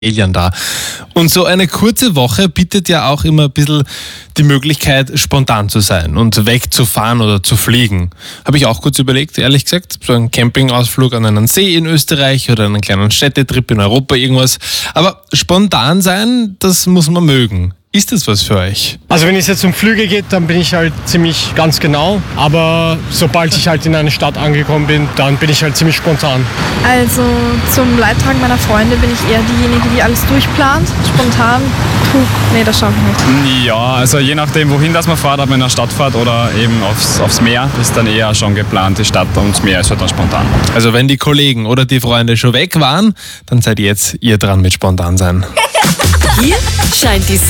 Alien da. Und so eine kurze Woche bietet ja auch immer ein bisschen die Möglichkeit, spontan zu sein und wegzufahren oder zu fliegen. Habe ich auch kurz überlegt, ehrlich gesagt. So ein Campingausflug an einen See in Österreich oder einen kleinen Städtetrip in Europa, irgendwas. Aber spontan sein, das muss man mögen. Ist das was für euch? Also wenn es jetzt um Flüge geht, dann bin ich halt ziemlich ganz genau. Aber sobald ich halt in eine Stadt angekommen bin, dann bin ich halt ziemlich spontan. Also zum Leidtrag meiner Freunde bin ich eher diejenige, die alles durchplant. Spontan, das schaffe ich nicht. Ja, also je nachdem, wohin das man fährt, ob man in der Stadt fährt oder eben aufs Meer, ist dann eher schon geplant. Die Stadt und das Meer ist halt dann spontan. Also wenn die Kollegen oder die Freunde schon weg waren, dann seid jetzt ihr dran mit spontan sein. Hier scheint die Sonne.